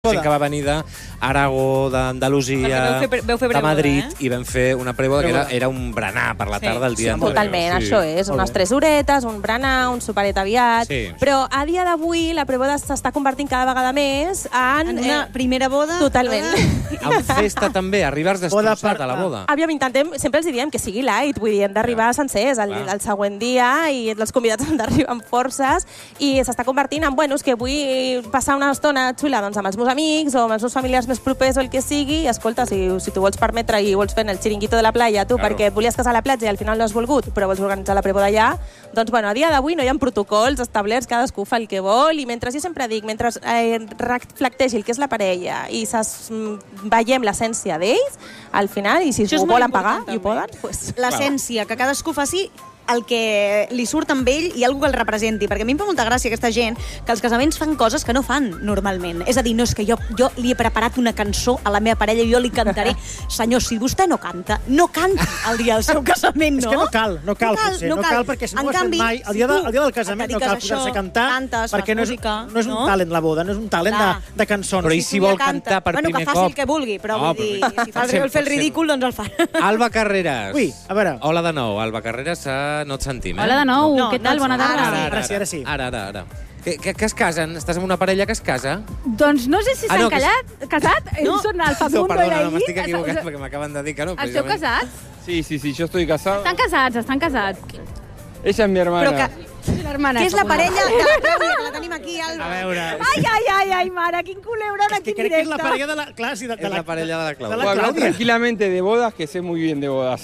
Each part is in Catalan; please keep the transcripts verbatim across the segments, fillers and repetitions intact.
Gent que va venir d'Aragó, d'Andalusia, de Madrid, eh? I vam fer una preboda que era, era un berenar per la tarda del dia anterior. Totalment, sí. Això és, unes tres horetes, un berenar, un soparet aviat, sí. Però a dia d'avui la preboda s'està convertint cada vegada més en... En una eh, primera boda? Totalment. En festa també, arribes destrossat a la boda. Aviam, intentem, sempre els diem que sigui light, vull dir, hem d'arribar sencers el, el següent dia i els convidats han d'arribar amb forces i s'està convertint en, bueno, és que vull passar una estona xula doncs, amb els meus amics o amb els meus familiars més propers o el que sigui, i escolta, si, si tu vols permetre i vols fer el xiringuito de la playa, tu, claro. Perquè et volies casar a la platja i al final no has volgut, però vols organitzar la preboda allà, doncs, bueno, a dia d'avui no hi ha protocols establerts, cadascú fa el que vol, i mentre, jo sempre dic, mentre eh, reflecteixi el que és la parella i veiem l'essència d'ells, al final, i si ho volen pagar i ho poden, doncs... L'essència, que cadascú faci el que li surt amb ell i algú que el representi, perquè a mi em fa molta gràcia aquesta gent que els casaments fan coses que no fan normalment. És a dir, no, és que jo, jo li he preparat una cançó a la meva parella i jo li cantaré. Senyor, si vostè no canta, no canti el dia del seu casament, no? És que no cal, no cal, no cal potser, no cal, no cal perquè si no ho has fet mai, el dia, de, el dia del casament no cal posar-se a cantar, cantes, perquè no és, música, no és un no? talent la boda, no és un talent de, de cançons. Però i si vol cantar per bueno, primer cop? Bueno, que faci el que vulgui, però vull dir, si fa el, fer el ridícul, doncs el fa. Alba Carreras. Ui, a veure. Hola de nou, Alba Carreras, no et sentim, eh? Hola de nou, no, què tal? Bona tarda. Ara, ara, sí, ara sí. Ara, ara, ara. Que, que, que es casen? Estàs amb una parella que es casa? Doncs no sé si s'han ah, no, callat, que... casat, ells no. Són al Facundo no, perdona, i la no, m'estic equivocant perquè m'acaben de dir que no. ¿Esteu casats? Sí, sí, sí, yo estoy casado. Estan casats, estan casats. Ella es mi hermana. Però que... Què és la parella de la Clàudia, que la tenim aquí, Alba? A veure... Ai, ai, ai, ai, mare, quin culebra d'aquí directe. Crec que és la parella de la... Clar, sí, de, de la, la parella de la Clàudia. Puedo hablar tranquilamente de bodas, que sé muy bien de bodas.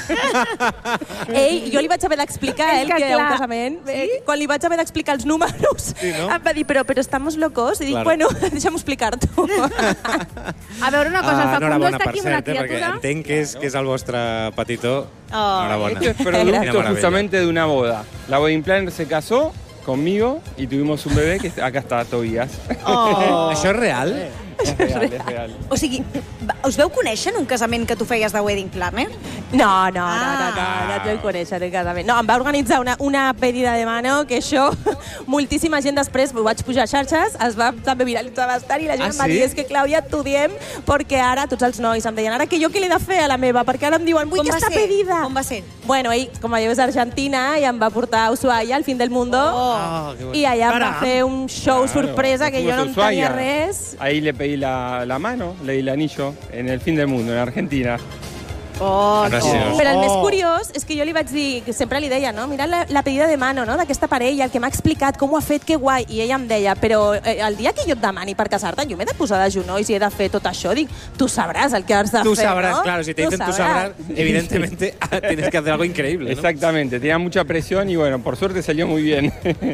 Ei, jo li vaig haver d'explicar, eh, el que era un casament. Sí? Quan li vaig haver d'explicar els números, sí, no? Em va dir, però, però estamos locos. I dic, claro. Bueno, deixa'm explicar-t'ho. A veure una cosa, el Facundo està aquí amb una criatura. Perquè entenc que és, que és el vostre petitó. Oh, Esto es producto justamente de una boda. La wedding planner se casó conmigo y tuvimos un bebé que acá está Tobías. Oh. Això és real? És real, és real. O sigui, us veu conèixer en un casament que tu feies de wedding planner? No, no, no, no, no, no et veu conèixer en un casament. No, em va organitzar una, una pedida de mano que això, moltíssima gent després, ho vaig pujar a xarxes, es va també viralitzar bastant i la gent ah, em va sí? dir, és que Clàudia, t'ho diem, perquè ara tots els nois em deien, ara que jo què l'he de fer a la meva, perquè ara em diuen, vull que està pedida. Com va ser? Bueno, ell, com a és argentina, i em va portar a Ushuaia, al fin del mundo, oh. Oh, i allà em va fer un show claro. sorpresa que jo no entenia res. Ahí le pedí la, la mano, le di el anillo en el fin del mundo, en Argentina. Oh, no. Però el més curiós és que jo li vaig dir, que sempre li deia, no? Mira la, la pedida de mano, no? D'aquesta parella, el que m'ha explicat, com ho ha fet, que guai. I ella em deia, però eh, el dia que jo et demani per casar-te, jo m'he de posar de genolls i he de fer tot això. Dic, tu sabràs el que has de tu fer, sabrás, ¿no? Claro, si te dicen tú sabrás, evidentemente tienes que hacer algo increíble, ¿no? Exactamente, tenía mucha presión y bueno, por suerte salió muy bien.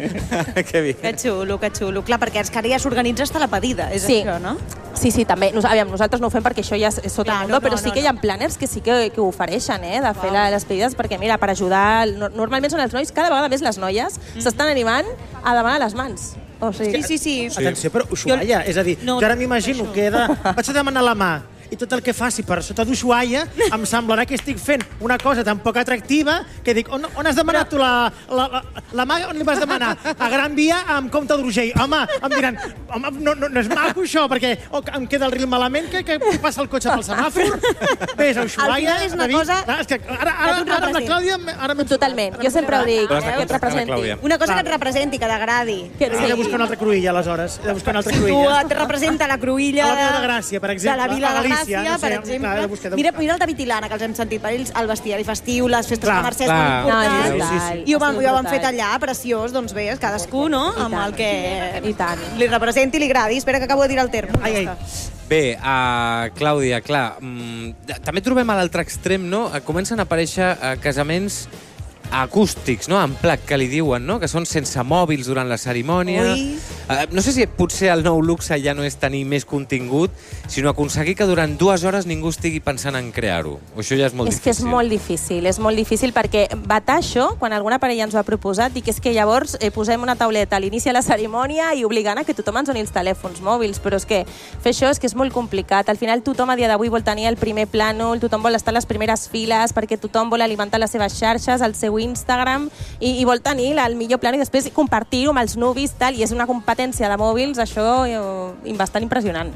Que bien. Que xulo, que xulo. Clar, perquè és que ara ja s'organitza hasta la pedida, és sí. això, no? Sí, sí, també. Nos, aviam, nosaltres no ho fem perquè això ja és sota Clar, el mundo, no, però no, sí que no, hi ha planners que sí que, que ho ofereixen, eh, de fer la, les pedides, perquè mira, per ajudar... No, normalment són els nois, cada vegada més les noies mm. s'estan animant a demanar les mans. O sigui, sí, sí, sí. Atenció, però Ushuaia, és a dir, no, jo ara m'imagino que he de... Vaig a demanar la mà i tot el que faci per sota d'Ushuaia em semblarà que estic fent una cosa tan poc atractiva que dic, on, on has demanat tu la, la, la, la mà, on li vas demanar? A Gran Via amb Comte d'Urgell. Home, em diran, home, no, no, no és maco això, perquè oh, em queda el ril malament, que, que passa el cotxe pel semàfor. Ves a Ushuaia... Al final és una cosa... Ah, és que ara, ara, ara, ara amb la Clàudia... Ara totalment, jo sempre ho dic, que et representi. Una cosa que et representi, que t'agradi. He de buscar una altra cruïlla, aleshores. He de buscar una altra cruïlla. Tu et representa la cruïlla... A la Vila de Gràcia, per exemple. De la Vila de Gràcia, no sé, per exemple. Clar, de buscar, de mira, mira el David i l'Anna, que els hem sentit per ells, el bestiari festiu, les festes clar, de Mercè, molt importants. No, sí, sí. I ho van, ho van fet allà, preciós, doncs bé, cadascú, no?, amb el que I tant. li representi i li agradi. Espera, que acabo de dir el terme. Ai, ai. Bé, uh, Clàudia, clar, mm, també trobem a l'altre extrem, no? Comencen a aparèixer uh, casaments acústics, no? En plac, que li diuen, no? Que són sense mòbils durant la cerimònia. Uh, no sé si potser el nou luxe ja no és tenir més contingut, sinó aconseguir que durant dues hores ningú estigui pensant en crear-ho. O això ja és molt és difícil. És que és molt difícil, és molt difícil perquè vetar això, quan alguna parella ens ho ha proposat, dic és que llavors eh, posem una tauleta a l'inici de la cerimònia i obligant a que tothom ens doni els telèfons mòbils, però és que fer això és que és molt complicat. Al final tothom a dia d'avui vol tenir el primer plànol, tothom vol estar a les primeres files perquè tothom vol alimentar les seves xarxes, el seu Instagram, i, i vol tenir el millor plànol i després compartir-ho amb els nuvis, tal, i és una competició latència de mòbils, això bastant impressionant.